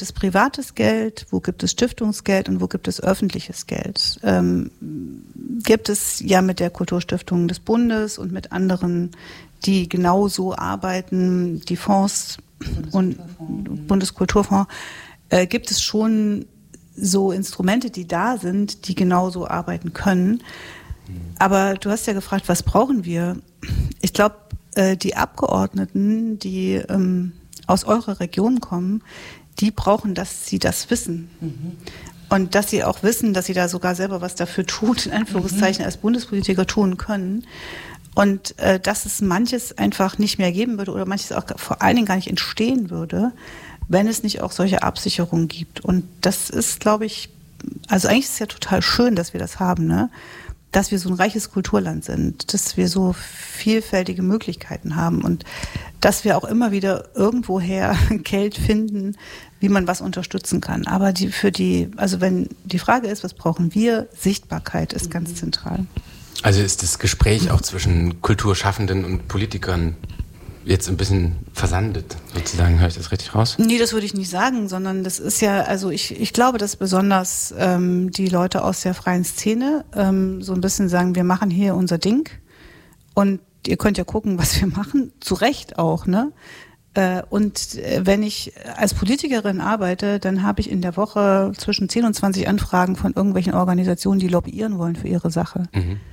gibt es privates Geld, wo gibt es Stiftungsgeld und wo gibt es öffentliches Geld? Gibt es ja mit der Kulturstiftung des Bundes und mit anderen, die genauso arbeiten, die Fonds und Bundeskulturfonds, gibt es schon so Instrumente, die da sind, die genauso arbeiten können. Aber du hast ja gefragt, was brauchen wir? Ich glaube, die Abgeordneten, die aus eurer Region kommen, die brauchen, dass sie das wissen. Und dass sie auch wissen, dass sie da sogar selber was dafür tun, in Anführungszeichen als Bundespolitiker tun können. Und dass es manches einfach nicht mehr geben würde oder manches auch vor allen Dingen gar nicht entstehen würde, wenn es nicht auch solche Absicherungen gibt. Und das ist, glaube ich, also eigentlich ist es ja total schön, dass wir das haben, ne? Dass wir so ein reiches Kulturland sind, dass wir so vielfältige Möglichkeiten haben und dass wir auch immer wieder irgendwoher Geld finden, wie man was unterstützen kann. Aber also wenn die Frage ist, was brauchen wir, Sichtbarkeit ist ganz zentral. Also ist das Gespräch auch zwischen Kulturschaffenden und Politikern jetzt ein bisschen versandet, sozusagen, höre ich das richtig raus? Nee, das würde ich nicht sagen, sondern das ist ja, also ich glaube, dass besonders die Leute aus der freien Szene so ein bisschen sagen, wir machen hier unser Ding und ihr könnt ja gucken, was wir machen, zu Recht auch, ne? Und wenn ich als Politikerin arbeite, dann habe ich in der Woche zwischen 10 und 20 Anfragen von irgendwelchen Organisationen, die lobbyieren wollen für ihre Sache.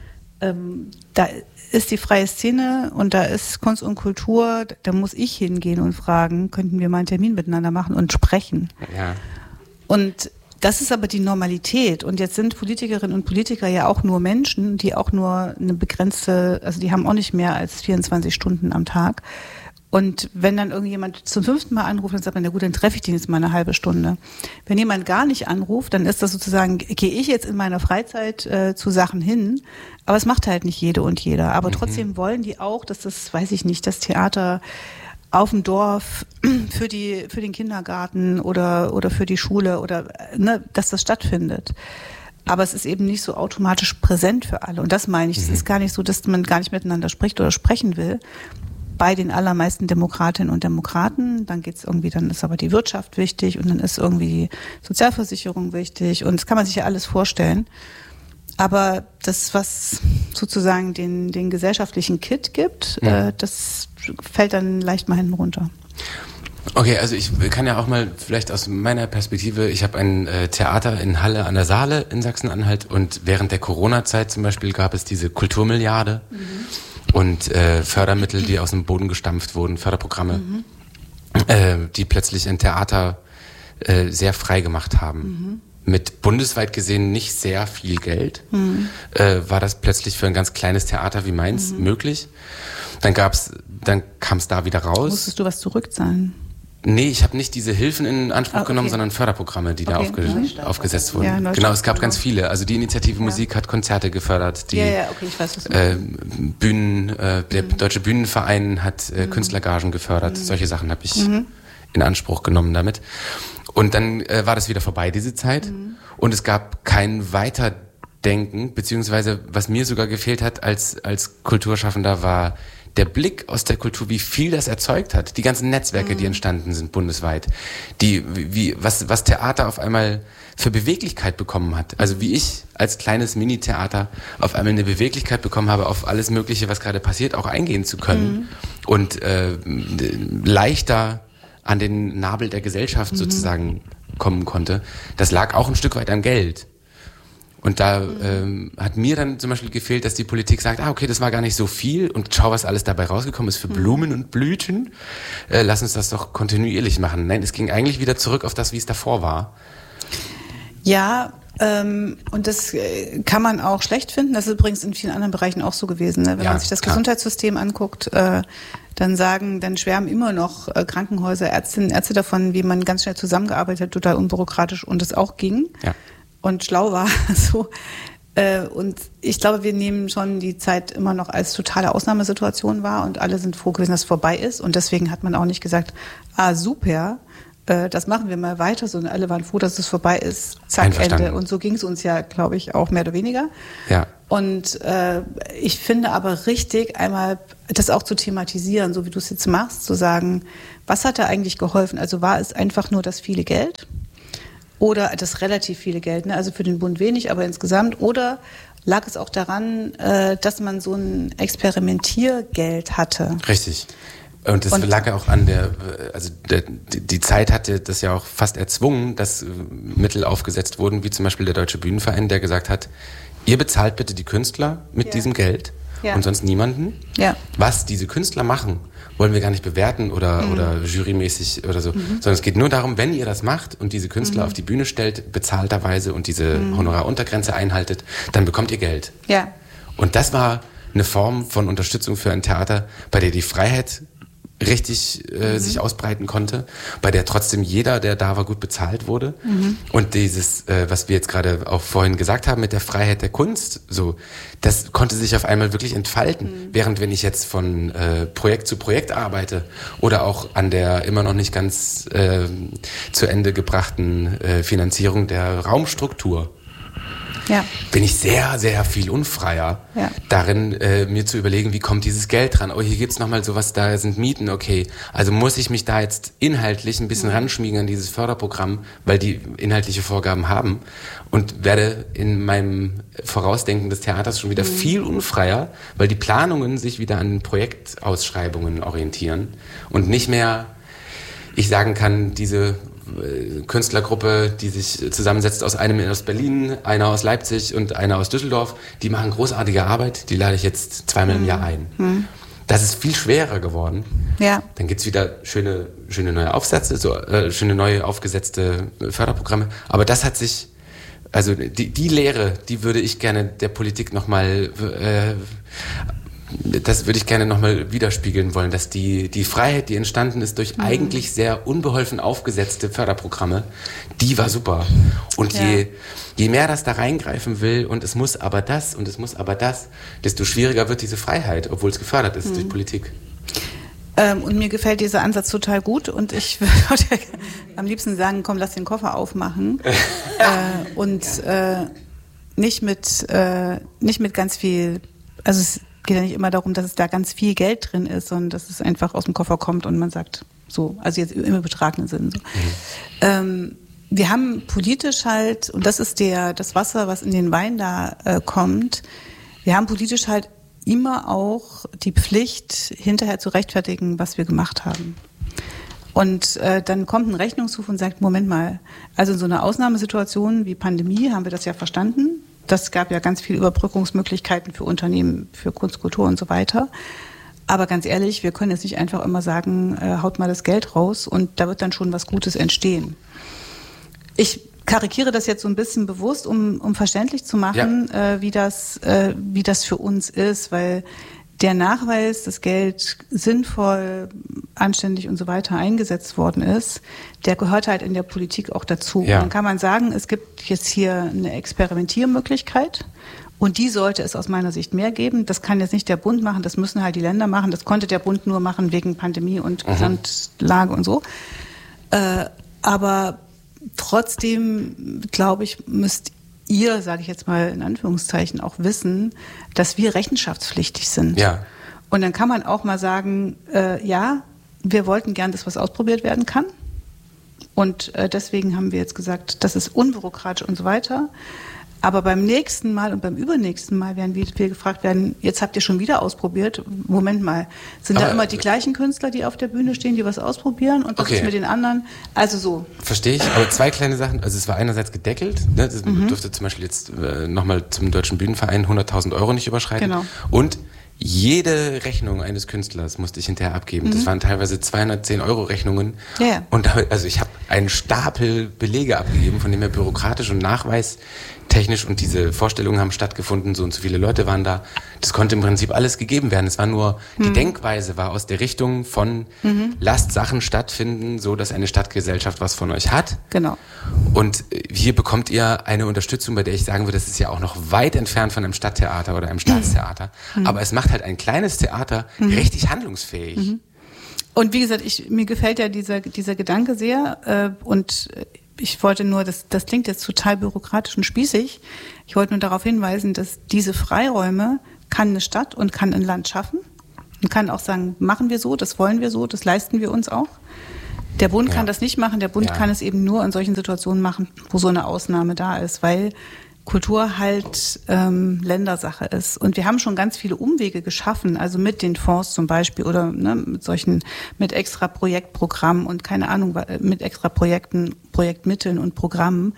Da ist die freie Szene und da ist Kunst und Kultur, da muss ich hingehen und fragen, könnten wir mal einen Termin miteinander machen und sprechen. Ja. Und das ist aber die Normalität. Und jetzt sind Politikerinnen und Politiker ja auch nur Menschen, die auch nur eine begrenzte, also die haben auch nicht mehr als 24 Stunden am Tag. Und wenn dann irgendjemand zum 5. Mal anruft, dann sagt man, na gut, dann treffe ich den jetzt mal eine halbe Stunde. Wenn jemand gar nicht anruft, dann ist das sozusagen, gehe ich jetzt in meiner Freizeit zu Sachen hin, aber es macht halt nicht jede und jeder. Aber trotzdem wollen die auch, dass das, weiß ich nicht, das Theater auf dem Dorf für den Kindergarten oder für die Schule oder ne, dass das stattfindet. Aber es ist eben nicht so automatisch präsent für alle. Und das meine ich. Es ist gar nicht so, dass man gar nicht miteinander spricht oder sprechen will. Bei den allermeisten Demokratinnen und Demokraten, dann ist aber die Wirtschaft wichtig und dann ist irgendwie die Sozialversicherung wichtig und das kann man sich ja alles vorstellen. Aber das, was sozusagen den gesellschaftlichen Kit gibt, das fällt dann leicht mal hinten runter. Okay, also ich kann ja auch mal vielleicht aus meiner Perspektive, ich habe ein Theater in Halle an der Saale in Sachsen-Anhalt und während der Corona-Zeit zum Beispiel gab es diese Kulturmilliarde. Und Fördermittel, die aus dem Boden gestampft wurden, Förderprogramme, die plötzlich ein Theater sehr frei gemacht haben. Mit bundesweit gesehen nicht sehr viel Geld war das plötzlich für ein ganz kleines Theater wie meins möglich. Dann kam es da wieder raus. Musstest du was zurückzahlen? Nee, ich habe nicht diese Hilfen in Anspruch genommen, sondern Förderprogramme, die da aufgesetzt wurden. Ja, genau, es gab ganz viele. Also die Initiative Musik hat Konzerte gefördert. Ich weiß, was du der Deutsche Bühnenverein hat Künstlergagen gefördert. Solche Sachen habe ich in Anspruch genommen damit. Und dann war das wieder vorbei, diese Zeit. Und es gab kein Weiterdenken, beziehungsweise was mir sogar gefehlt hat als Kulturschaffender war der Blick aus der Kultur, wie viel das erzeugt hat, die ganzen Netzwerke, die entstanden sind bundesweit, was Theater auf einmal für Beweglichkeit bekommen hat. Also wie ich als kleines Mini-Theater auf einmal eine Beweglichkeit bekommen habe, auf alles Mögliche, was gerade passiert, auch eingehen zu können und leichter an den Nabel der Gesellschaft sozusagen kommen konnte. Das lag auch ein Stück weit am Geld. Und da hat mir dann zum Beispiel gefehlt, dass die Politik sagt, okay, das war gar nicht so viel und schau, was alles dabei rausgekommen ist für Blumen und Blüten. Lass uns das doch kontinuierlich machen. Nein, es ging eigentlich wieder zurück auf das, wie es davor war. Ja, und das kann man auch schlecht finden. Das ist übrigens in vielen anderen Bereichen auch so gewesen. Ne? Wenn man sich das Gesundheitssystem anguckt, dann schwärmen immer noch Krankenhäuser, Ärztinnen, Ärzte davon, wie man ganz schnell zusammengearbeitet hat, total unbürokratisch und es auch ging. Ja. Und schlau war so. Und ich glaube, wir nehmen schon die Zeit immer noch als totale Ausnahmesituation wahr und alle sind froh gewesen, dass es vorbei ist. Und deswegen hat man auch nicht gesagt, super, das machen wir mal weiter, sondern alle waren froh, dass es vorbei ist. Zack, Ende. Und so ging es uns ja, glaube ich, auch mehr oder weniger. Ja. Und ich finde aber richtig, einmal das auch zu thematisieren, so wie du es jetzt machst, zu sagen, was hat da eigentlich geholfen? Also war es einfach nur das viele Geld oder das relativ viele Geld, ne? Also für den Bund wenig, aber insgesamt, oder lag es auch daran, dass man so ein Experimentiergeld hatte? Richtig. Und das lag ja auch an die Zeit hatte das ja auch fast erzwungen, dass Mittel aufgesetzt wurden, wie zum Beispiel der Deutsche Bühnenverein, der gesagt hat, ihr bezahlt bitte die Künstler mit diesem Geld und sonst niemanden. Ja. Was diese Künstler machen, wollen wir gar nicht bewerten oder jurymäßig oder so, sondern es geht nur darum, wenn ihr das macht und diese Künstler auf die Bühne stellt, bezahlterweise und diese Honoraruntergrenze einhaltet, dann bekommt ihr Geld. Ja. Und das war eine Form von Unterstützung für ein Theater, bei der die Freiheit richtig sich ausbreiten konnte, bei der trotzdem jeder, der da war, gut bezahlt wurde. Und dieses, was wir jetzt gerade auch vorhin gesagt haben mit der Freiheit der Kunst, so, das konnte sich auf einmal wirklich entfalten. Während wenn ich jetzt von Projekt zu Projekt arbeite oder auch an der immer noch nicht ganz zu Ende gebrachten Finanzierung der Raumstruktur, bin ich sehr, sehr viel unfreier darin, mir zu überlegen, wie kommt dieses Geld ran? Oh, hier gibt's nochmal sowas, da sind Mieten, okay. Also muss ich mich da jetzt inhaltlich ein bisschen ranschmiegen an dieses Förderprogramm, weil die inhaltliche Vorgaben haben und werde in meinem Vorausdenken des Theaters schon wieder viel unfreier, weil die Planungen sich wieder an Projektausschreibungen orientieren und nicht mehr ich sagen kann, diese Künstlergruppe, die sich zusammensetzt aus einem aus Berlin, einer aus Leipzig und einer aus Düsseldorf, die machen großartige Arbeit, die lade ich jetzt 2-mal im Jahr ein. Das ist viel schwerer geworden. Ja. Dann gibt's wieder schöne neue Aufsätze, schöne neue aufgesetzte Förderprogramme. Aber das hat sich, also die Lehre, die würde ich gerne der Politik nochmal das würde ich gerne nochmal widerspiegeln wollen, dass die Freiheit, die entstanden ist durch eigentlich sehr unbeholfen aufgesetzte Förderprogramme, die war super. Und je mehr das da reingreifen will und es muss aber das und es muss aber das, desto schwieriger wird diese Freiheit, obwohl es gefördert ist durch Politik. Und mir gefällt dieser Ansatz total gut und ich würde am liebsten sagen, komm, lass den Koffer aufmachen und nicht mit ganz viel, also es geht ja nicht immer darum, dass es da ganz viel Geld drin ist, sondern dass es einfach aus dem Koffer kommt und man sagt, so, also jetzt im übertragenen Sinn. So. Wir haben politisch halt, und das ist das Wasser, was in den Wein da kommt, wir haben politisch halt immer auch die Pflicht, hinterher zu rechtfertigen, was wir gemacht haben. Und dann kommt ein Rechnungshof und sagt, Moment mal, also in so einer Ausnahmesituation wie Pandemie haben wir das ja verstanden. Das gab ja ganz viele Überbrückungsmöglichkeiten für Unternehmen, für Kunst, Kultur und so weiter. Aber ganz ehrlich, wir können jetzt nicht einfach immer sagen, haut mal das Geld raus und da wird dann schon was Gutes entstehen. Ich karikiere das jetzt so ein bisschen bewusst, um verständlich zu machen, wie das für uns ist, weil der Nachweis, dass Geld sinnvoll, anständig und so weiter eingesetzt worden ist, der gehört halt in der Politik auch dazu. Ja. Dann kann man sagen, es gibt jetzt hier eine Experimentiermöglichkeit und die sollte es aus meiner Sicht mehr geben. Das kann jetzt nicht der Bund machen, das müssen halt die Länder machen. Das konnte der Bund nur machen wegen Pandemie und Gesamtlage und so. Aber trotzdem, glaube ich, müsst ihr, sage ich jetzt mal in Anführungszeichen, auch wissen, dass wir rechenschaftspflichtig sind. Ja. Und dann kann man auch mal sagen, wir wollten gern, dass was ausprobiert werden kann. Und deswegen haben wir jetzt gesagt, das ist unbürokratisch und so weiter. Aber beim nächsten Mal und beim übernächsten Mal werden wir gefragt werden, jetzt habt ihr schon wieder ausprobiert. Moment mal, sind da immer die gleichen Künstler, die auf der Bühne stehen, die was ausprobieren und was ist mit den anderen? Also so. Verstehe ich, aber 2 kleine Sachen. Also es war einerseits gedeckelt, ne? Das durfte zum Beispiel jetzt nochmal zum Deutschen Bühnenverein 100.000 € nicht überschreiten. Genau. Und jede Rechnung eines Künstlers musste ich hinterher abgeben. Das waren teilweise 210 € Rechnungen. Ja. Und also ich habe einen Stapel Belege abgegeben, von dem her bürokratisch und nachweistechnisch und diese Vorstellungen haben stattgefunden, so und so viele Leute waren da. Das konnte im Prinzip alles gegeben werden. Es war nur, die Denkweise war aus der Richtung von lasst Sachen stattfinden, so dass eine Stadtgesellschaft was von euch hat. Genau. Und hier bekommt ihr eine Unterstützung, bei der ich sagen würde, das ist ja auch noch weit entfernt von einem Stadttheater oder einem Staatstheater. Aber es macht halt ein kleines Theater richtig handlungsfähig. Und wie gesagt, mir gefällt ja dieser Gedanke sehr und ich wollte nur, das klingt jetzt total bürokratisch und spießig. Ich wollte nur darauf hinweisen, dass diese Freiräume kann eine Stadt und kann ein Land schaffen und kann auch sagen, machen wir so, das wollen wir so, das leisten wir uns auch. Der Bund kann das nicht machen, der Bund kann es eben nur in solchen Situationen machen, wo so eine Ausnahme da ist, weil Kultur halt Ländersache ist. Und wir haben schon ganz viele Umwege geschaffen, also mit den Fonds zum Beispiel oder mit extra Projektprogrammen und keine Ahnung, mit extra Projekten, Projektmitteln und Programmen.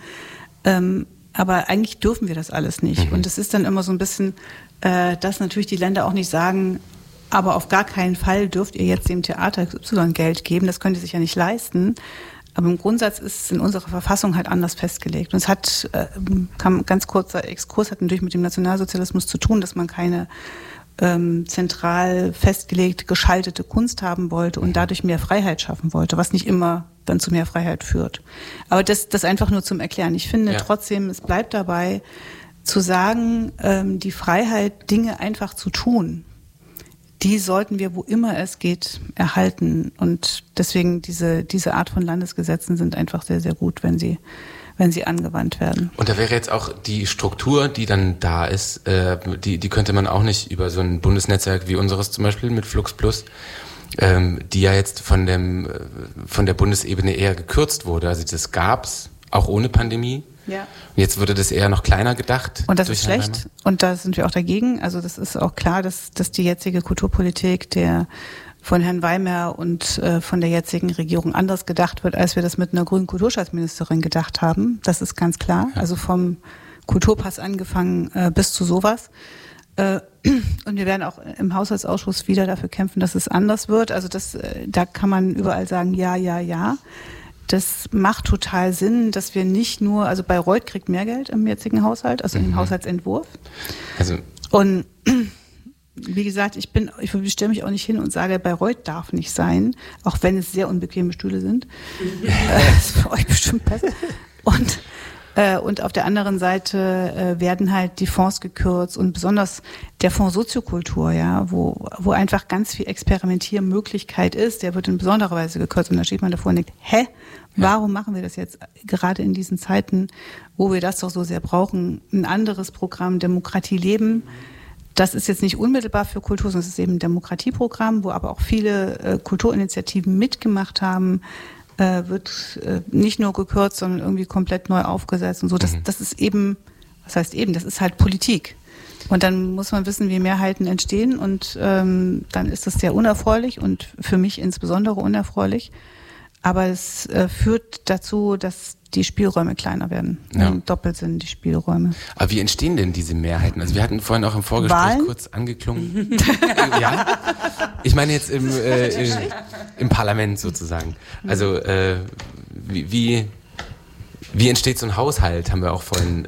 Aber eigentlich dürfen wir das alles nicht. Und es ist dann immer so ein bisschen, dass natürlich die Länder auch nicht sagen, aber auf gar keinen Fall dürft ihr jetzt dem Theater XY Geld geben, das könnt ihr sich ja nicht leisten. Aber im Grundsatz ist es in unserer Verfassung halt anders festgelegt. Und es hat, ganz kurzer Exkurs, hat natürlich mit dem Nationalsozialismus zu tun, dass man keine zentral festgelegt, geschaltete Kunst haben wollte und dadurch mehr Freiheit schaffen wollte, was nicht immer dann zu mehr Freiheit führt. Aber das einfach nur zum Erklären. Ich finde trotzdem, es bleibt dabei, zu sagen, die Freiheit, Dinge einfach zu tun, die sollten wir, wo immer es geht, erhalten. Und deswegen diese Art von Landesgesetzen sind einfach sehr, sehr gut, wenn sie angewandt werden. Und da wäre jetzt auch die Struktur, die dann da ist, die könnte man auch nicht über so ein Bundesnetzwerk wie unseres zum Beispiel mit Flux Plus, die ja jetzt von der Bundesebene eher gekürzt wurde. Also das gab's auch ohne Pandemie. Ja. Jetzt wurde das eher noch kleiner gedacht. Und das ist schlecht. Und da sind wir auch dagegen. Also das ist auch klar, dass die jetzige Kulturpolitik von Herrn Weimer und von der jetzigen Regierung anders gedacht wird, als wir das mit einer grünen Kulturstaatsministerin gedacht haben. Das ist ganz klar. Ja. Also vom Kulturpass angefangen bis zu sowas. Und wir werden auch im Haushaltsausschuss wieder dafür kämpfen, dass es anders wird. Also da kann man überall sagen, ja. Das macht total Sinn, dass wir nicht nur, also Bayreuth kriegt mehr Geld im jetzigen Haushalt, also im Haushaltsentwurf. Und wie gesagt, ich stelle mich auch nicht hin und sage, Bayreuth darf nicht sein, auch wenn es sehr unbequeme Stühle sind. Das ist für euch bestimmt besser. Und auf der anderen Seite werden halt die Fonds gekürzt und besonders der Fonds Soziokultur, wo einfach ganz viel Experimentiermöglichkeit ist, der wird in besonderer Weise gekürzt und da steht man davor und denkt, warum machen wir das jetzt gerade in diesen Zeiten, wo wir das doch so sehr brauchen? Ein anderes Programm, Demokratie leben, das ist jetzt nicht unmittelbar für Kultur, sondern es ist eben ein Demokratieprogramm, wo aber auch viele Kulturinitiativen mitgemacht haben, wird nicht nur gekürzt, sondern irgendwie komplett neu aufgesetzt und so. Das ist eben, was heißt eben, das ist halt Politik. Und dann muss man wissen, wie Mehrheiten entstehen und dann ist das sehr unerfreulich und für mich insbesondere unerfreulich. Aber es führt dazu, dass die Spielräume kleiner werden. Doppelt sind die Spielräume. Aber wie entstehen denn diese Mehrheiten? Also wir hatten vorhin auch im Vorgespräch kurz angeklungen. Ja, ich meine jetzt im Parlament sozusagen. Also wie entsteht so ein Haushalt, haben wir auch vorhin.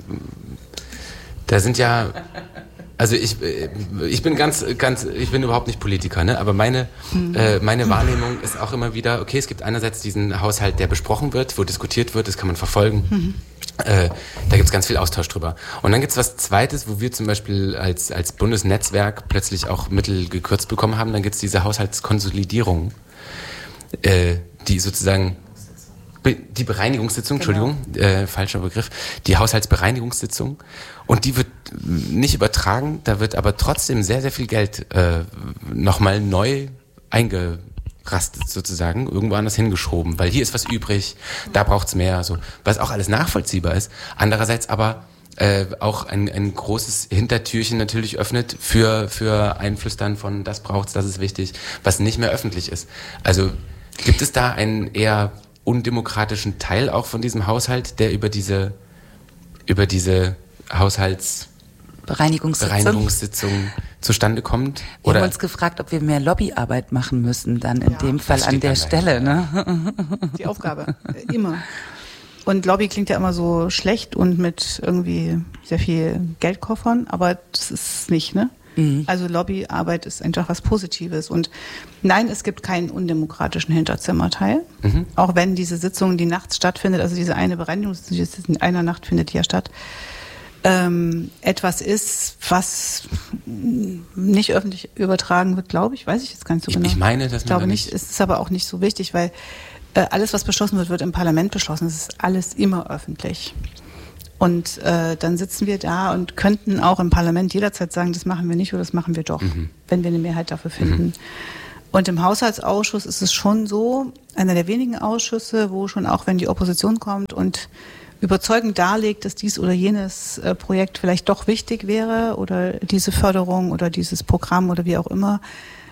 Da sind ja... Also ich bin ich bin überhaupt nicht Politiker, ne? Aber meine Wahrnehmung ist auch immer wieder, okay, es gibt einerseits diesen Haushalt, der besprochen wird, wo diskutiert wird, das kann man verfolgen. Da gibt es ganz viel Austausch drüber. Und dann gibt es was Zweites, wo wir zum Beispiel als Bundesnetzwerk plötzlich auch Mittel gekürzt bekommen haben. Dann gibt es diese Haushaltskonsolidierung, die sozusagen die Bereinigungssitzung, Entschuldigung, falscher Begriff, die Haushaltsbereinigungssitzung. Und die wird nicht übertragen, da wird aber trotzdem sehr, sehr viel Geld nochmal neu eingerastet sozusagen, irgendwo anders hingeschoben, weil hier ist was übrig, da braucht's mehr, so, was auch alles nachvollziehbar ist. Andererseits aber auch ein großes Hintertürchen natürlich öffnet für Einflüstern von das braucht's, das ist wichtig, was nicht mehr öffentlich ist. Also gibt es da einen eher undemokratischen Teil auch von diesem Haushalt, der über diese Haushaltsbereinigungssitzung zustande kommt? Wir haben uns gefragt, ob wir mehr Lobbyarbeit machen müssen, dann in dem Fall an der Stelle. Ne? Die Aufgabe, immer. Und Lobby klingt ja immer so schlecht und mit irgendwie sehr viel Geldkoffern, aber das ist nicht, ne? Also Lobbyarbeit ist einfach was Positives. Und nein, es gibt keinen undemokratischen Hinterzimmerteil. Auch wenn diese Sitzung, die nachts stattfindet, also diese eine Bereinigungssitzung in einer Nacht findet die ja statt, etwas ist, was nicht öffentlich übertragen wird, glaube ich. Weiß ich jetzt gar nicht so genau. Ich meine, dass man glaube nicht. Es ist aber auch nicht so wichtig, weil alles, was beschlossen wird, wird im Parlament beschlossen. Es ist alles immer öffentlich. Und dann sitzen wir da und könnten auch im Parlament jederzeit sagen, das machen wir nicht oder das machen wir doch, wenn wir eine Mehrheit dafür finden. Und im Haushaltsausschuss ist es schon so, einer der wenigen Ausschüsse, wo schon auch, wenn die Opposition kommt und überzeugend darlegt, dass dies oder jenes Projekt vielleicht doch wichtig wäre oder diese Förderung oder dieses Programm oder wie auch immer,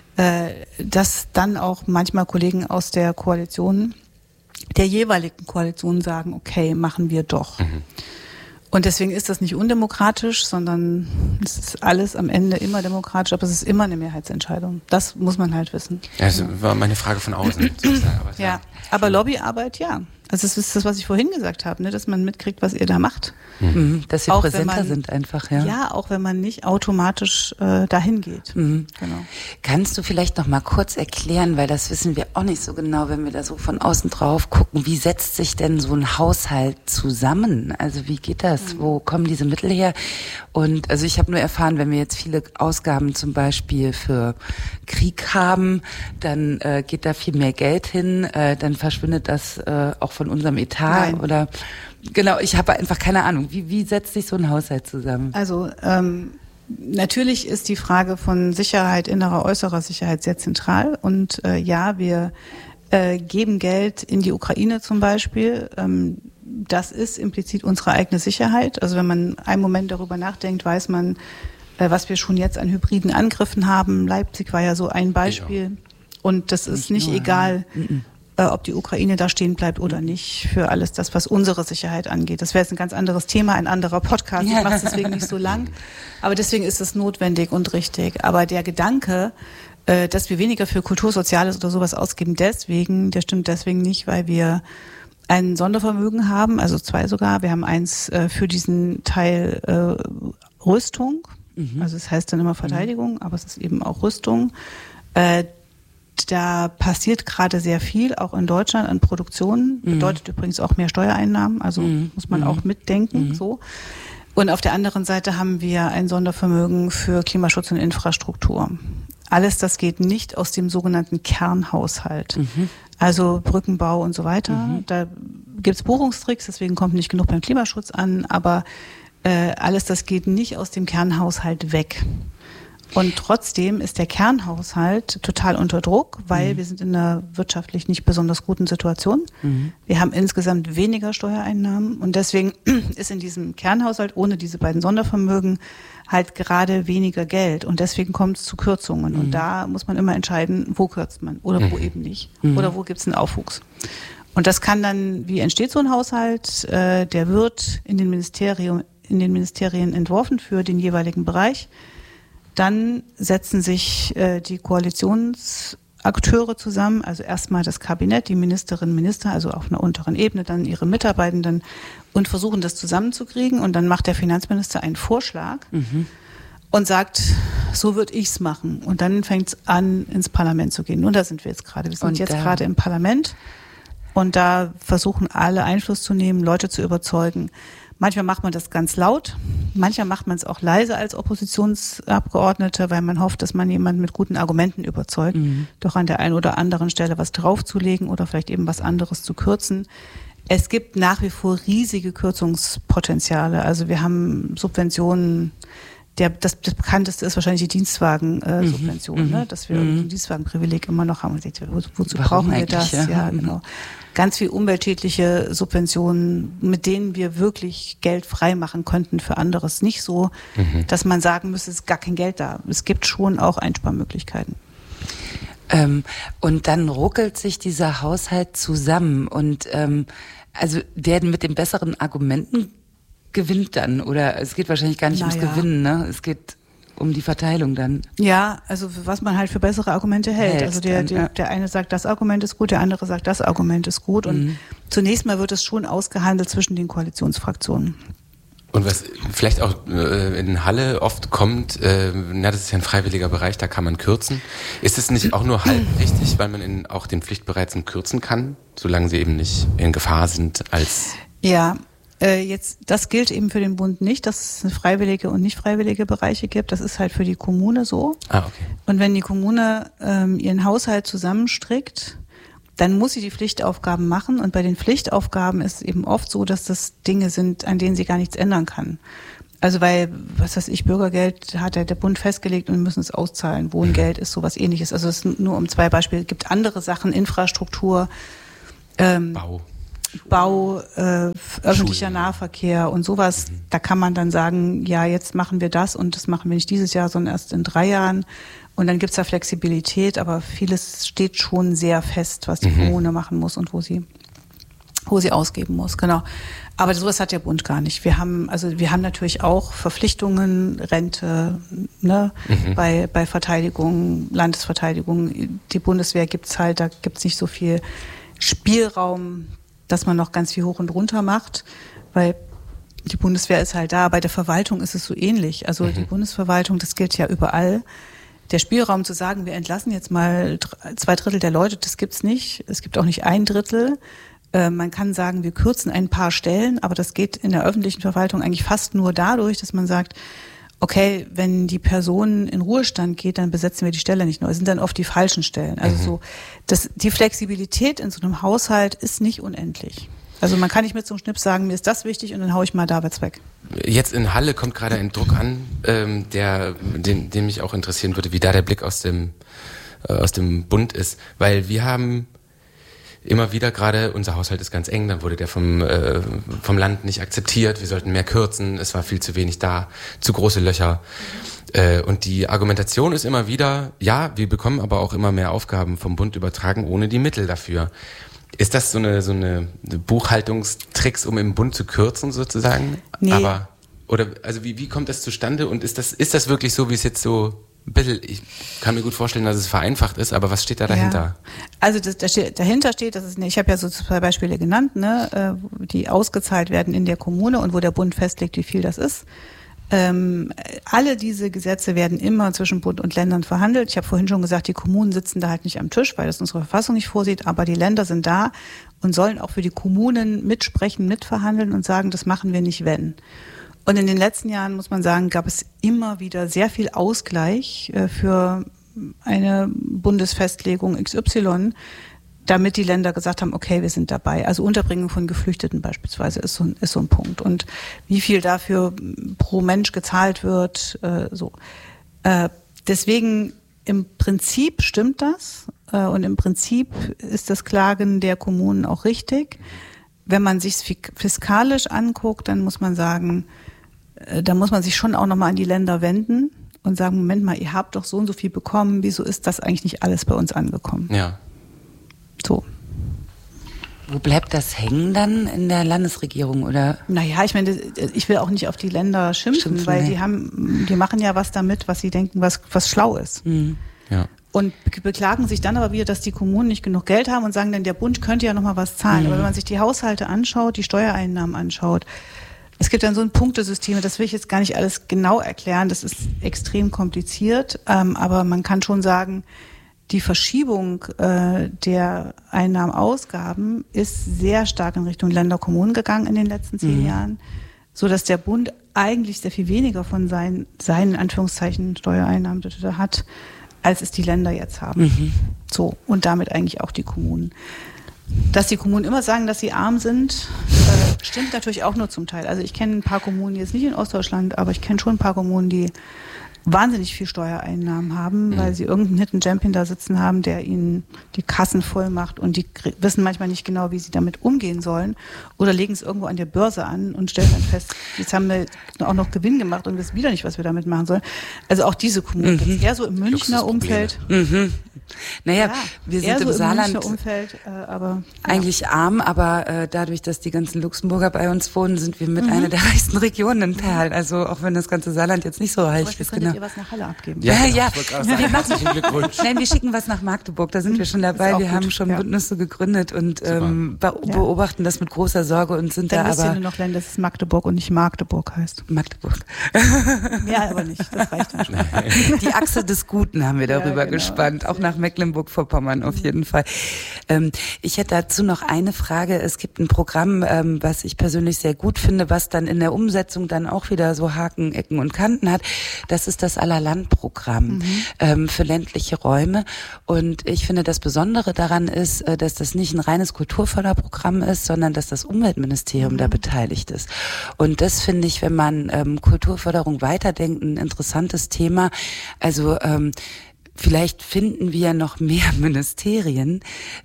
dass dann auch manchmal Kollegen aus der Koalition, der jeweiligen Koalition sagen, okay, machen wir doch. Und deswegen ist das nicht undemokratisch, sondern es ist alles am Ende immer demokratisch, aber es ist immer eine Mehrheitsentscheidung. Das muss man halt wissen. Ja, das war meine Frage von außen. Ja, aber Lobbyarbeit, ja. Also es ist das, was ich vorhin gesagt habe, ne, dass man mitkriegt, was ihr da macht. Dass wir präsenter sind einfach, ja. Ja, auch wenn man nicht automatisch dahin geht. Genau. Kannst du vielleicht noch mal kurz erklären, weil das wissen wir auch nicht so genau, wenn wir da so von außen drauf gucken, wie setzt sich denn so ein Haushalt zusammen? Also wie geht das? Wo kommen diese Mittel her? Und also ich habe nur erfahren, wenn wir jetzt viele Ausgaben zum Beispiel für Krieg haben, dann geht da viel mehr Geld hin, dann verschwindet das auch von unserem Etat. Nein. Oder genau, ich habe einfach keine Ahnung. Wie setzt sich so ein Haushalt zusammen? Also natürlich ist die Frage von Sicherheit, innerer, äußerer Sicherheit sehr zentral. Und ja, wir geben Geld in die Ukraine zum Beispiel. Das ist implizit unsere eigene Sicherheit. Also wenn man einen Moment darüber nachdenkt, weiß man, was wir schon jetzt an hybriden Angriffen haben. Leipzig war ja so ein Beispiel. Genau. Und das ist nicht egal, ob die Ukraine da stehen bleibt oder nicht, für alles das, was unsere Sicherheit angeht. Das wäre jetzt ein ganz anderes Thema, ein anderer Podcast. Ich mache es deswegen nicht so lang. Aber deswegen ist es notwendig und richtig. Aber der Gedanke, dass wir weniger für Kultur, Soziales oder sowas ausgeben, der stimmt deswegen nicht, weil wir ein Sondervermögen haben, also 2 sogar. Wir haben eins für diesen Teil Rüstung. Also es heißt dann immer Verteidigung, aber es ist eben auch Rüstung. Da passiert gerade sehr viel, auch in Deutschland, an Produktion. Bedeutet übrigens auch mehr Steuereinnahmen, also muss man auch mitdenken. So. Und auf der anderen Seite haben wir ein Sondervermögen für Klimaschutz und Infrastruktur. Alles das geht nicht aus dem sogenannten Kernhaushalt. Also Brückenbau und so weiter. Da gibt's Buchungstricks, deswegen kommt nicht genug beim Klimaschutz an, aber alles das geht nicht aus dem Kernhaushalt weg. Und trotzdem ist der Kernhaushalt total unter Druck, weil wir sind in einer wirtschaftlich nicht besonders guten Situation. Wir haben insgesamt weniger Steuereinnahmen und deswegen ist in diesem Kernhaushalt ohne diese beiden Sondervermögen halt gerade weniger Geld und deswegen kommt es zu Kürzungen. Und da muss man immer entscheiden, wo kürzt man oder wo eben nicht oder wo gibt es einen Aufwuchs. Und das kann dann, wie entsteht so ein Haushalt? Der wird in den Ministerien entworfen für den jeweiligen Bereich. Dann setzen sich die Koalitionsakteure zusammen, also erstmal das Kabinett, die Ministerinnen und Minister, also auf einer unteren Ebene, dann ihre Mitarbeitenden und versuchen das zusammenzukriegen. Und dann macht der Finanzminister einen Vorschlag und sagt, so würde ich's machen. Und dann fängt es an, ins Parlament zu gehen. Und da sind wir jetzt gerade. Wir sind jetzt gerade im Parlament und da versuchen alle Einfluss zu nehmen, Leute zu überzeugen. Manchmal macht man das ganz laut, manchmal macht man es auch leise als Oppositionsabgeordnete, weil man hofft, dass man jemanden mit guten Argumenten überzeugt, doch an der einen oder anderen Stelle was draufzulegen oder vielleicht eben was anderes zu kürzen. Es gibt nach wie vor riesige Kürzungspotenziale. Also wir haben Subventionen. Das bekannteste ist wahrscheinlich die Dienstwagen-Subvention, ne? Dass wir ein Dienstwagenprivileg immer noch haben. Wozu brauchen wir das? Ja, genau. Ganz viel umweltschädliche Subventionen, mit denen wir wirklich Geld frei machen könnten für anderes. Nicht so, dass man sagen müsste, es ist gar kein Geld da. Es gibt schon auch Einsparmöglichkeiten. Und dann ruckelt sich dieser Haushalt zusammen und also der mit den besseren Argumenten gewinnt dann, oder es geht wahrscheinlich gar nicht ums Gewinnen, ne? Es geht um die Verteilung dann. Ja, also was man halt für bessere Argumente hält. Also der eine sagt, das Argument ist gut, der andere sagt, das Argument ist gut. Und zunächst mal wird es schon ausgehandelt zwischen den Koalitionsfraktionen. Und was vielleicht auch in Halle oft kommt, das ist ja ein freiwilliger Bereich, da kann man kürzen. Ist es nicht auch nur halb richtig, weil man auch den Pflichtbereiten kürzen kann, solange sie eben nicht in Gefahr sind als... Ja, das gilt eben für den Bund nicht, dass es freiwillige und nicht freiwillige Bereiche gibt. Das ist halt für die Kommune so. Okay. Und wenn die Kommune ihren Haushalt zusammenstrickt, dann muss sie die Pflichtaufgaben machen. Und bei den Pflichtaufgaben ist es eben oft so, dass das Dinge sind, an denen sie gar nichts ändern kann. Also weil, was weiß ich, Bürgergeld hat ja der Bund festgelegt und wir müssen es auszahlen. Wohngeld ist sowas Ähnliches. Also es sind nur um 2 Beispiele. Es gibt andere Sachen, Infrastruktur, Bau, öffentlicher Nahverkehr und sowas. Da kann man dann sagen, ja, jetzt machen wir das und das machen wir nicht dieses Jahr, sondern erst in 3 Jahren. Und dann gibt's da Flexibilität, aber vieles steht schon sehr fest, was die Kommune machen muss und wo sie ausgeben muss, genau. Aber sowas hat der Bund gar nicht. Wir haben natürlich auch Verpflichtungen, Rente, ne, bei Verteidigung, Landesverteidigung. Die Bundeswehr gibt's halt, da gibt's nicht so viel Spielraum, dass man noch ganz viel hoch und runter macht, weil die Bundeswehr ist halt da. Bei der Verwaltung ist es so ähnlich. Also die Bundesverwaltung, das gilt ja überall. Der Spielraum zu sagen, wir entlassen jetzt mal 2/3 der Leute, das gibt's nicht. Es gibt auch nicht 1/3. Man kann sagen, wir kürzen ein paar Stellen, aber das geht in der öffentlichen Verwaltung eigentlich fast nur dadurch, dass man sagt, okay, wenn die Person in Ruhestand geht, dann besetzen wir die Stelle nicht neu. Es sind dann oft die falschen Stellen. Also die Flexibilität in so einem Haushalt ist nicht unendlich. Also man kann nicht mit so einem Schnips sagen, mir ist das wichtig und dann haue ich mal da was weg. Jetzt in Halle kommt gerade ein Druck an, den mich auch interessieren würde, wie da der Blick aus dem Bund ist. Weil wir haben immer wieder gerade, unser Haushalt ist ganz eng, dann wurde der vom Land nicht akzeptiert, wir sollten mehr kürzen, es war viel zu wenig da, zu große Löcher. Und die Argumentation ist immer wieder, ja, wir bekommen aber auch immer mehr Aufgaben vom Bund übertragen, ohne die Mittel dafür. Ist das so eine Buchhaltungstricks, um im Bund zu kürzen sozusagen? Nee. Also wie kommt das zustande und ist das wirklich so, wie es jetzt so ein bisschen, ich kann mir gut vorstellen, dass es vereinfacht ist, aber was steht da dahinter? Ja. Also dahinter steht, ich habe ja so 2 Beispiele genannt, ne, die ausgezahlt werden in der Kommune und wo der Bund festlegt, wie viel das ist. Alle diese Gesetze werden immer zwischen Bund und Ländern verhandelt. Ich habe vorhin schon gesagt, die Kommunen sitzen da halt nicht am Tisch, weil das unsere Verfassung nicht vorsieht, aber die Länder sind da und sollen auch für die Kommunen mitsprechen, mitverhandeln und sagen, das machen wir nicht, wenn. Und in den letzten Jahren, muss man sagen, gab es immer wieder sehr viel Ausgleich für eine Bundesfestlegung XY, damit die Länder gesagt haben, okay, wir sind dabei. Also Unterbringung von Geflüchteten beispielsweise ist so ein Punkt. Und wie viel dafür pro Mensch gezahlt wird, so. Deswegen im Prinzip stimmt das und im Prinzip ist das Klagen der Kommunen auch richtig. Wenn man sich fiskalisch anguckt, dann muss man sagen, da muss man sich schon auch nochmal an die Länder wenden und sagen, Moment mal, ihr habt doch so und so viel bekommen, wieso ist das eigentlich nicht alles bei uns angekommen? Ja. So. Wo bleibt das hängen dann in der Landesregierung, oder? Naja, ich meine, ich will auch nicht auf die Länder schimpfen, weil die machen ja was damit, was sie denken, was schlau ist. Mhm. Ja. Und beklagen sich dann aber wieder, dass die Kommunen nicht genug Geld haben und sagen dann, der Bund könnte ja noch mal was zahlen. Aber wenn man sich die Haushalte anschaut, die Steuereinnahmen anschaut, es gibt dann so ein Punktesystem, das will ich jetzt gar nicht alles genau erklären, das ist extrem kompliziert, aber man kann schon sagen, die Verschiebung der Einnahmen-Ausgaben ist sehr stark in Richtung Länder-Kommunen gegangen in den letzten 10 Jahren, so dass der Bund eigentlich sehr viel weniger von seinen in Anführungszeichen Steuereinnahmen hat, als es die Länder jetzt haben. So, und damit eigentlich auch die Kommunen. Dass die Kommunen immer sagen, dass sie arm sind, stimmt natürlich auch nur zum Teil. Also ich kenne ein paar Kommunen, jetzt nicht in Ostdeutschland, aber ich kenne schon ein paar Kommunen, die wahnsinnig viel Steuereinnahmen haben, weil sie irgendeinen Hidden Champion da sitzen haben, der ihnen die Kassen voll macht und die wissen manchmal nicht genau, wie sie damit umgehen sollen oder legen es irgendwo an der Börse an und stellen dann fest, jetzt haben wir auch noch Gewinn gemacht und wissen wieder nicht, was wir damit machen sollen. Also auch diese Kommunen, jetzt eher so im Münchner Umfeld. Naja, wir sind so im Saarland Umfeld, aber eigentlich arm, aber dadurch, dass die ganzen Luxemburger bei uns wohnen, sind wir mit einer der reichsten Regionen in Perl. Also auch wenn das ganze Saarland jetzt nicht so reich ist. Genau. Ihr was nach Halle abgeben? Ja. Wir machen Glückwunsch. Nein, wir schicken was nach Magdeburg, da sind wir schon dabei. Wir haben schon Bündnisse gegründet und beobachten das mit großer Sorge und sind dann da aber... Dann noch lernen, dass es Magdeburg und nicht Magdeburg heißt. Magdeburg. Ja, aber nicht, das reicht dann schon. Die Achse des Guten haben wir darüber gespannt, auch nach Mecklenburg-Vorpommern auf jeden Fall. Ich hätte dazu noch eine Frage. Es gibt ein Programm, was ich persönlich sehr gut finde, was dann in der Umsetzung dann auch wieder so Haken, Ecken und Kanten hat. Das ist das Allerland-Programm für ländliche Räume. Und ich finde, das Besondere daran ist, dass das nicht ein reines Kulturförderprogramm ist, sondern dass das Umweltministerium da beteiligt ist. Und das finde ich, wenn man Kulturförderung weiterdenkt, ein interessantes Thema. Also vielleicht finden wir noch mehr Ministerien,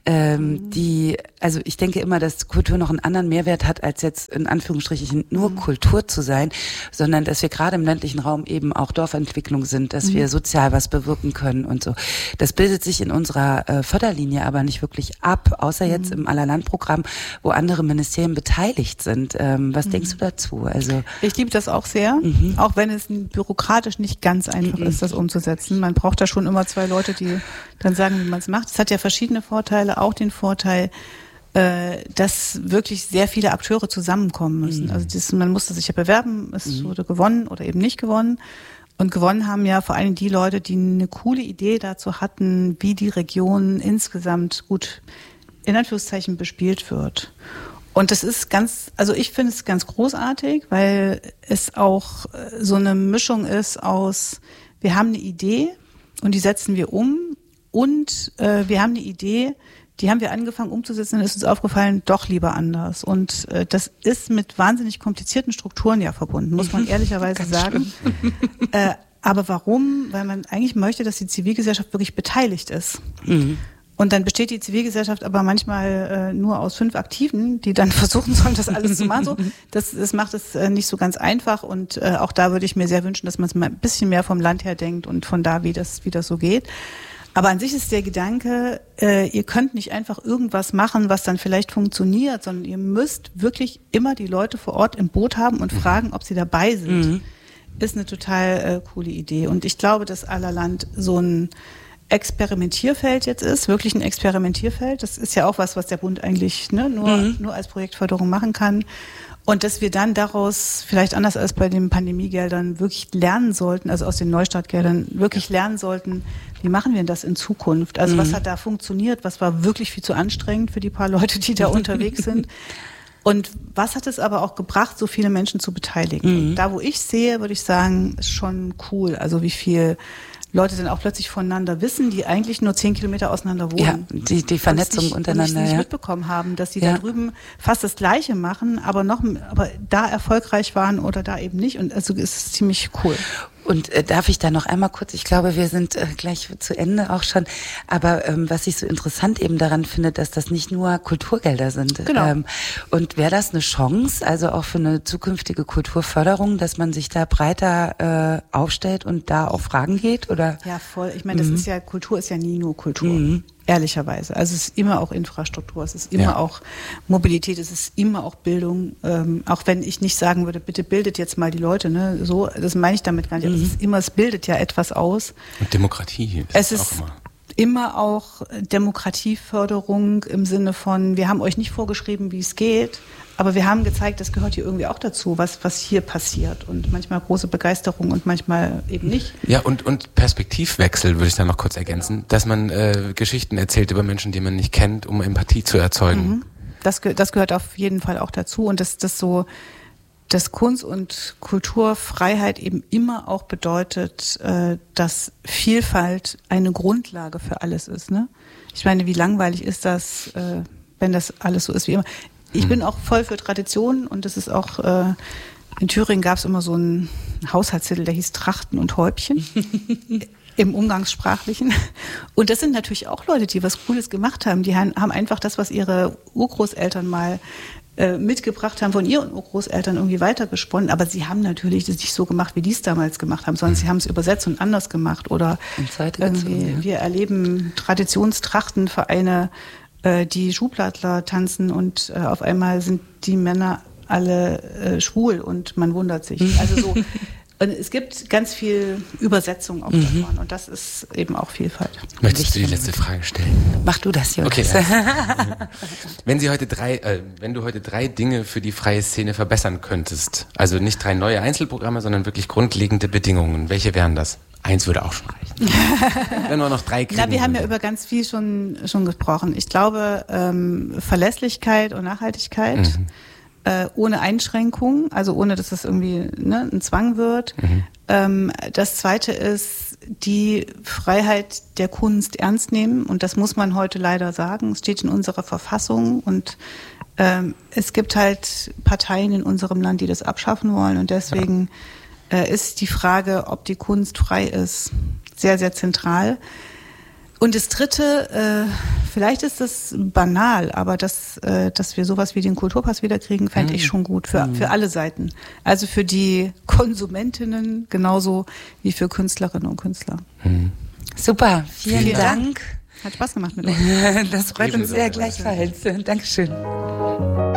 also ich denke immer, dass Kultur noch einen anderen Mehrwert hat, als jetzt in Anführungsstrichen nur Kultur zu sein, sondern dass wir gerade im ländlichen Raum eben auch Dorfentwicklung sind, dass wir sozial was bewirken können und so. Das bildet sich in unserer Förderlinie aber nicht wirklich ab, außer jetzt im Allerland-Programm, wo andere Ministerien beteiligt sind. Was denkst du dazu? Also ich liebe das auch sehr, auch wenn es bürokratisch nicht ganz einfach ist, das umzusetzen. Man braucht da schon immer 2 Leute, die dann sagen, wie man es macht. Es hat ja verschiedene Vorteile, auch den Vorteil, dass wirklich sehr viele Akteure zusammenkommen müssen. Also man musste sich ja bewerben, es wurde gewonnen oder eben nicht gewonnen. Und gewonnen haben ja vor allem die Leute, die eine coole Idee dazu hatten, wie die Region insgesamt gut, in Anführungszeichen, bespielt wird. Und das ist ich finde es ganz großartig, weil es auch so eine Mischung ist aus, wir haben eine Idee und die setzen wir um und wir haben eine Idee, die haben wir angefangen umzusetzen, dann ist uns aufgefallen, doch lieber anders. Und das ist mit wahnsinnig komplizierten Strukturen ja verbunden, muss man ehrlicherweise sagen. Aber warum? Weil man eigentlich möchte, dass die Zivilgesellschaft wirklich beteiligt ist. Und dann besteht die Zivilgesellschaft aber manchmal nur aus 5 Aktiven, die dann versuchen sollen, das alles zu machen. So, das macht es nicht so ganz einfach. Und auch da würde ich mir sehr wünschen, dass man es mal ein bisschen mehr vom Land her denkt und von da, wie das so geht. Aber an sich ist der Gedanke, ihr könnt nicht einfach irgendwas machen, was dann vielleicht funktioniert, sondern ihr müsst wirklich immer die Leute vor Ort im Boot haben und fragen, ob sie dabei sind. Ist eine total coole Idee. Und ich glaube, dass Allerland so ein Experimentierfeld jetzt ist, wirklich ein Experimentierfeld. Das ist ja auch was der Bund eigentlich nur als Projektförderung machen kann. Und dass wir dann daraus, vielleicht anders als bei den Pandemiegeldern, wirklich lernen sollten, also aus den Neustartgeldern wirklich lernen sollten, wie machen wir das in Zukunft? Also was hat da funktioniert? Was war wirklich viel zu anstrengend für die paar Leute, die da unterwegs sind? Und was hat es aber auch gebracht, so viele Menschen zu beteiligen? Und da, wo ich sehe, würde ich sagen, ist schon cool. Also wie viel Leute dann auch plötzlich voneinander wissen, die eigentlich nur 10 Kilometer auseinander wohnen. Ja, die Vernetzung untereinander. Die nicht mitbekommen haben, dass sie da drüben fast das Gleiche machen, aber da erfolgreich waren oder da eben nicht. Und also ist es ziemlich cool. Und darf ich da noch einmal kurz, ich glaube, wir sind gleich zu Ende auch schon, aber was ich so interessant eben daran finde, dass das nicht nur Kulturgelder sind. Genau. Und wäre das eine Chance, also auch für eine zukünftige Kulturförderung, dass man sich da breiter aufstellt und da auf Fragen geht? Oder? Ja, voll. Ich meine, Kultur ist ja nie nur Kultur. Ehrlicherweise. Also es ist immer auch Infrastruktur, es ist immer auch Mobilität, es ist immer auch Bildung. Auch wenn ich nicht sagen würde, bitte bildet jetzt mal die Leute, ne? So, das meine ich damit gar nicht. Es bildet ja etwas aus. Und Demokratie. Es ist immer auch Demokratieförderung im Sinne von, wir haben euch nicht vorgeschrieben, wie es geht, aber wir haben gezeigt, das gehört hier irgendwie auch dazu, was hier passiert. Und manchmal große Begeisterung und manchmal eben nicht. Ja, und Perspektivwechsel würde ich da noch kurz ergänzen, dass man Geschichten erzählt über Menschen, die man nicht kennt, um Empathie zu erzeugen. Das gehört auf jeden Fall auch dazu. Und dass Kunst- und Kulturfreiheit eben immer auch bedeutet, dass Vielfalt eine Grundlage für alles ist. Ne? Ich meine, wie langweilig ist das, wenn das alles so ist wie immer. Ich bin auch voll für Traditionen und das ist auch, in Thüringen gab es immer so einen Haushaltstitel, der hieß Trachten und Häubchen im Umgangssprachlichen. Und das sind natürlich auch Leute, die was Cooles gemacht haben. Die haben einfach das, was ihre Urgroßeltern mal mitgebracht haben, von ihren Urgroßeltern irgendwie weitergesponnen. Aber sie haben natürlich das nicht so gemacht, wie die es damals gemacht haben, sondern sie haben es übersetzt und anders gemacht. Oder irgendwie, wir erleben Traditionstrachtenvereine, die Schuhplattler tanzen und auf einmal sind die Männer alle schwul und man wundert sich. Also so. Und es gibt ganz viel Übersetzung auch davon und das ist eben auch Vielfalt. Möchtest du die letzte Frage stellen? Mach du das, Jörg. Okay. Wenn du heute 3 Dinge für die freie Szene verbessern könntest, also nicht 3 neue Einzelprogramme, sondern wirklich grundlegende Bedingungen, welche wären das? 1 würde auch schon reichen. Wenn wir noch 3 kriegen. Wir haben ja über ganz viel schon gesprochen. Ich glaube, Verlässlichkeit und Nachhaltigkeit, ohne Einschränkung, also ohne, dass das irgendwie ein Zwang wird. Das Zweite ist die Freiheit der Kunst ernst nehmen. Und das muss man heute leider sagen. Es steht in unserer Verfassung. Und es gibt halt Parteien in unserem Land, die das abschaffen wollen. Und deswegen ist die Frage, ob die Kunst frei ist, sehr, sehr zentral. Und das Dritte, vielleicht ist das banal, aber dass wir sowas wie den Kulturpass wiederkriegen, fände ich schon gut für alle Seiten. Also für die Konsumentinnen genauso wie für Künstlerinnen und Künstler. Super, vielen Dank. Hat Spaß gemacht mit euch. Das freut uns sehr, gleichfalls. Dankeschön.